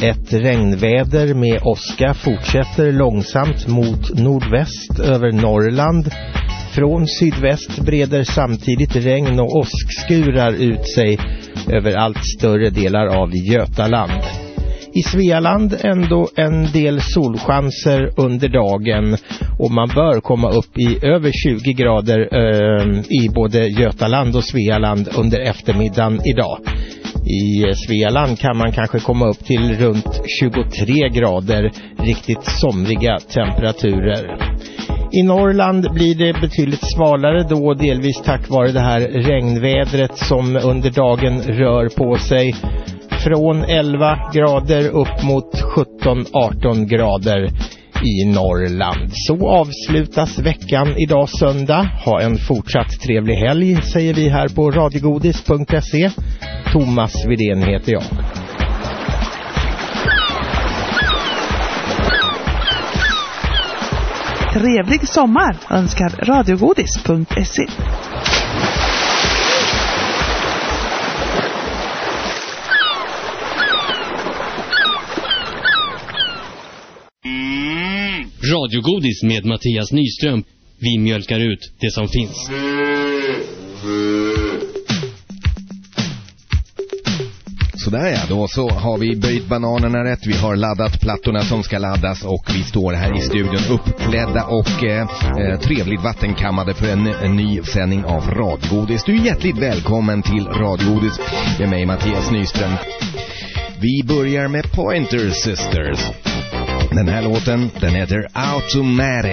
Ett regnväder med åska fortsätter långsamt mot nordväst över Norrland. Från sydväst breder samtidigt regn och åskskurar ut sig över allt större delar av Götaland. I Svealand ändå en del solchanser under dagen och man bör komma upp i över 20 grader i både Götaland och Svealand under eftermiddagen idag. I Svealand kan man kanske komma upp till runt 23 grader, riktigt somriga temperaturer. I Norrland blir det betydligt svalare då, delvis tack vare det här regnvädret som under dagen rör på sig. Från 11 grader upp mot 17-18 grader i Norrland. Så avslutas veckan idag söndag. Ha en fortsatt trevlig helg, säger vi här på radiogodis.se. Thomas Widén heter jag. Trevlig sommar önskar radiogodis.se. Radiogodis med Mattias Nyström. Vi mjölkar ut det som finns. Sådär ja, då så har vi böjt bananerna rätt. Vi har laddat plattorna som ska laddas och vi står här i studion uppklädda och trevligt vattenkammade för en ny sändning av Radiogodis. Du är hjärtligt välkommen till Radiogodis med mig Mattias Nyström. Vi börjar med Pointer Sisters. Den här låten, den heter Automatic.